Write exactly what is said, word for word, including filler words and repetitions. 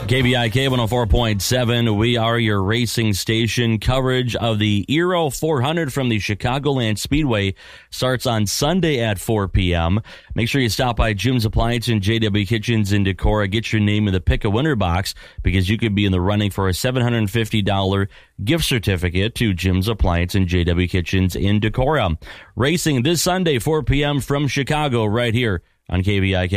K V I K one oh four point seven, we are your racing station. Coverage of the Aero four hundred from the Chicagoland Speedway starts on Sunday at four p.m. Make sure you stop by Jim's Appliance and J W Kitchens in Decorah. Get your name in the Pick a Winner box because you could be in the running for a seven hundred fifty dollars gift certificate to Jim's Appliance and J W Kitchens in Decorah. Racing this Sunday, four p.m. from Chicago, right here on K V I K.